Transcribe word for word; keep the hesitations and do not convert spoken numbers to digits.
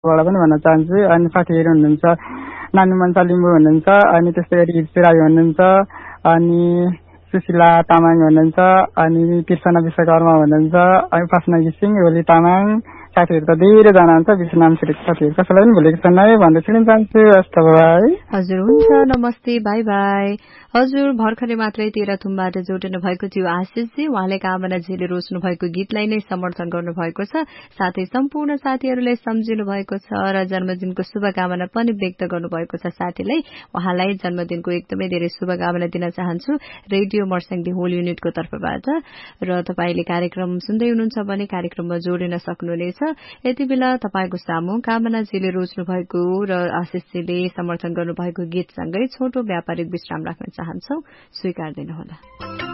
बाट पनि भन्न चाहन्छु। अनि साथीहरू हुनुहुन्छ नानी मन्सा लिम्बू हुनुहुन्छ, अनि त्यस्तै गरी हिप्सी राई हुनुहुन्छ, अनि सुशीला तामाङ हुनुहुन्छ, अनि कृष्ण विश्वकर्मा हुनुहुन्छ, अनि उपासना घिसिङ, ओली तामाङ, साथीहरू त धेरैजना हुन्छ। विशेष नाम सिलेको साथीहरू कसैलाई पनि भुलेको छैन है भन्दै छिर्न चाहन्छु। हस्त बाई। हजुर हुन्छ, नमस्ते, बाई बाई। हजुर भर्खरै मात्रै तेह्रथुमबाट जोडिनु भएको थियो आशिषजी। उहाँले कामना झेले रोज्नु भएको गीतलाई नै समर्थन गर्नु भएको छ, साथै सम्पूर्ण साथीहरूलाई सम्झिनु भएको छ र जन्मदिनको शुभकामना पनि व्यक्त गर्नुभएको छ साथीलाई। उहाँलाई जन्मदिनको एकदमै धेरै शुभकामना दिन चाहन्छु रेडियो मर्स्याङदी होल युनिटको तर्फबाट। र तपाईले कार्यक्रम सुन्दै हुनुहुन्छ भने कार्यक्रममा जोडिन सक्नुहुनेछ। यति बेला तपाईको सामु कामना झेले रोज्नु भएको र आशिषजीले समर्थन गर्नुभएको गीतसँगै छोटो व्यापारिक विश्राम राख्न चाहन्छौ, स्वीकार दिनुहोला।